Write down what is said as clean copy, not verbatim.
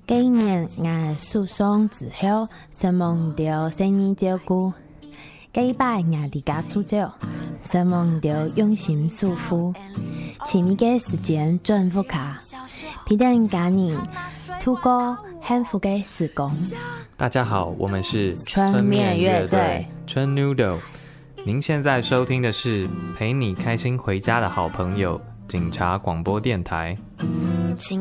今年我诉讼之后，希望到生日照顾。这摆我离家出走，希望到用心祝福。请你嘅时间转复卡，陪伴家人度过幸福嘅时光。 大家好，我们是春面乐队春 Noodle。您现在收听的是陪你开心回家的好朋友警察广播电台。